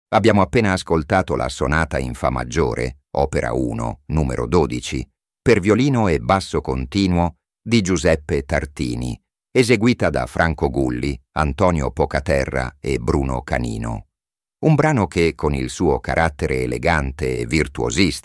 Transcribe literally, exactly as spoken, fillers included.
Abbiamo appena ascoltato la sonata in Fa maggiore, opera uno, numero dodici, per violino e basso continuo di Giuseppe Tartini, eseguita da Franco Gulli, Antonio Pocaterra e Bruno Canino. Un brano che, con il suo carattere elegante e virtuosistico,